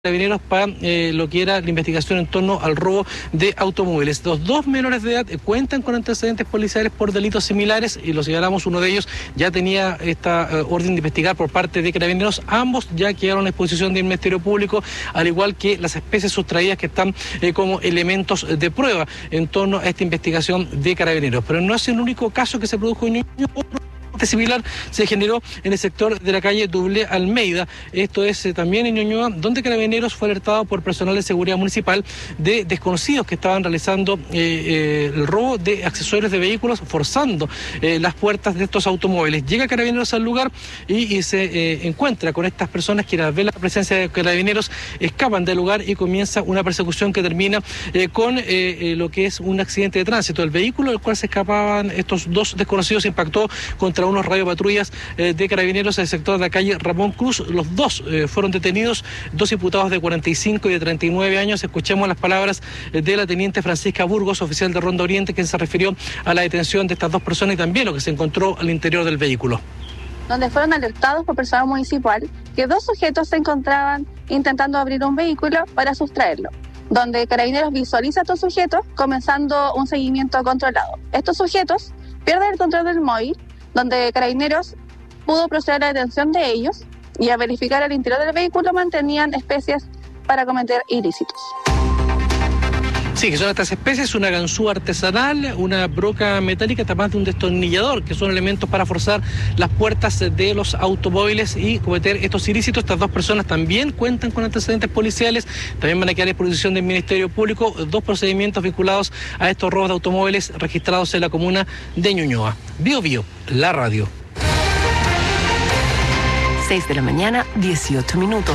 Carabineros para lo que era la investigación en torno al robo de automóviles. Los dos menores de edad cuentan con antecedentes policiales por delitos similares y lo señalamos, uno de ellos ya tenía esta orden de investigar por parte de Carabineros. Ambos ya quedaron a disposición del Ministerio Público, al igual que las especies sustraídas que están como elementos de prueba en torno a esta investigación de Carabineros. Pero no es el único caso que se produjo en Ñuñoa. Similar se generó en el sector de la calle Dublé Almeida, esto es también en Ñuñoa, donde Carabineros fue alertado por personal de seguridad municipal de desconocidos que estaban realizando el robo de accesorios de vehículos, forzando las puertas de estos automóviles. Llega Carabineros al lugar y se encuentra con estas personas que al ver la presencia de Carabineros escapan del lugar y comienza una persecución que termina con lo que es un accidente de tránsito. El vehículo del cual se escapaban estos dos desconocidos impactó contra unos radiopatrullas de Carabineros en el sector de la calle Ramón Cruz. Los dos fueron detenidos, dos imputados de 45 y de 39 años. Escuchemos las palabras de la teniente Francisca Burgos, oficial de Ronda Oriente, quien se refirió a la detención de estas dos personas y también lo que se encontró al interior del vehículo. Donde fueron alertados por personal municipal que dos sujetos se encontraban intentando abrir un vehículo para sustraerlo, donde Carabineros visualiza a estos sujetos comenzando un seguimiento controlado. Estos sujetos pierden el control del móvil, donde Carabineros pudo proceder a la detención de ellos y a verificar al interior del vehículo mantenían especies para cometer ilícitos. Sí, que son estas especies, una ganzúa artesanal, una broca metálica, además de un destornillador, que son elementos para forzar las puertas de los automóviles y cometer estos ilícitos. Estas dos personas también cuentan con antecedentes policiales, también van a quedar a disposición del Ministerio Público dos procedimientos vinculados a estos robos de automóviles registrados en la comuna de Ñuñoa. Bio Bio, la radio. 6 de la mañana, 18 minutos.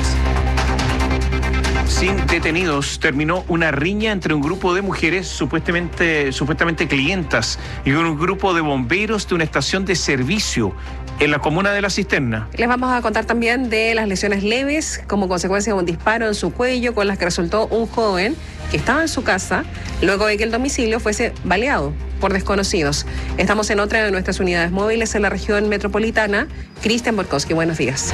Sin detenidos, terminó una riña entre un grupo de mujeres supuestamente clientas y un grupo de bomberos de una estación de servicio en la comuna de La Cisterna. Les vamos a contar también de las lesiones leves como consecuencia de un disparo en su cuello con las que resultó un joven que estaba en su casa luego de que el domicilio fuese baleado por desconocidos. Estamos en otra de nuestras unidades móviles en la región metropolitana. Cristian Borkowski, buenos días.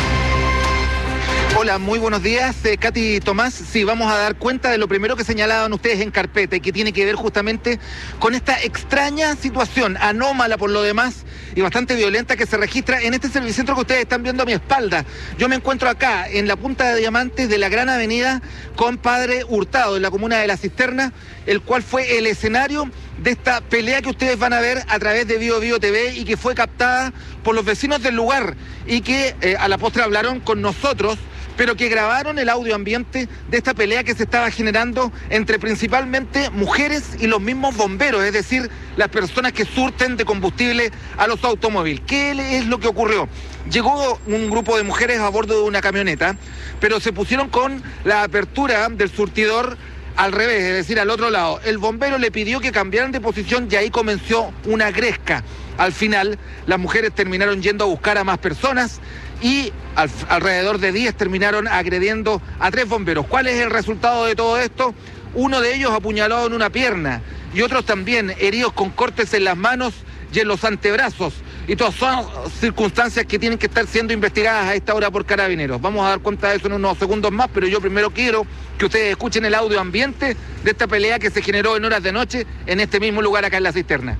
Hola, muy buenos días, Katy Tomás. Sí, vamos a dar cuenta de lo primero que señalaban ustedes en carpeta y que tiene que ver justamente con esta extraña situación, anómala por lo demás y bastante violenta que se registra en este servicentro que ustedes están viendo a mi espalda. Yo me encuentro acá, en la punta de Diamantes de la Gran Avenida con Padre Hurtado, en la comuna de La Cisterna, el cual fue el escenario de esta pelea que ustedes van a ver a través de Bio Bio TV y que fue captada por los vecinos del lugar y que a la postre hablaron con nosotros, pero que grabaron el audio ambiente de esta pelea que se estaba generando entre principalmente mujeres y los mismos bomberos, es decir, las personas que surten de combustible a los automóviles. ¿Qué es lo que ocurrió? Llegó un grupo de mujeres a bordo de una camioneta, pero se pusieron con la apertura del surtidor al revés, es decir, al otro lado. El bombero le pidió que cambiaran de posición y ahí comenzó una gresca. Al final, las mujeres terminaron yendo a buscar a más personas y alrededor de 10 terminaron agrediendo a 3 bomberos. ¿Cuál es el resultado de todo esto? Uno de ellos apuñalado en una pierna y otros también heridos con cortes en las manos y en los antebrazos. Y todas son circunstancias que tienen que estar siendo investigadas a esta hora por Carabineros. Vamos a dar cuenta de eso en unos segundos más, pero yo primero quiero que ustedes escuchen el audio ambiente de esta pelea que se generó en horas de noche en este mismo lugar acá en La Cisterna.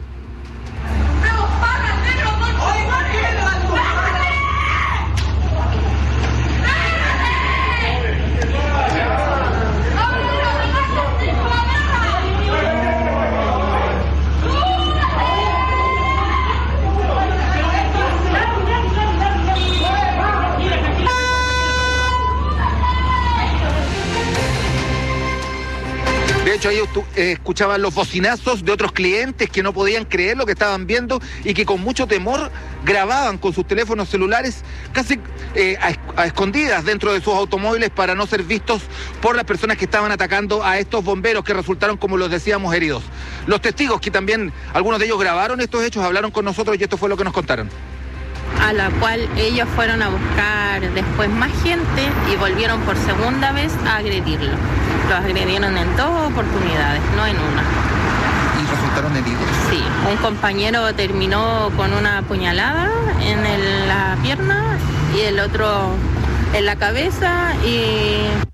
De hecho, ahí escuchaban los bocinazos de otros clientes que no podían creer lo que estaban viendo y que con mucho temor grababan con sus teléfonos celulares casi a escondidas dentro de sus automóviles para no ser vistos por las personas que estaban atacando a estos bomberos que resultaron, como los decíamos, heridos. Los testigos, que también algunos de ellos grabaron estos hechos, hablaron con nosotros y esto fue lo que nos contaron. A la cual ellos fueron a buscar después más gente y volvieron por segunda vez a agredirlo. Los agredieron en 2 oportunidades, no en una. ¿Y resultaron heridos? Sí, un compañero terminó con una puñalada en la pierna y el otro en la cabeza y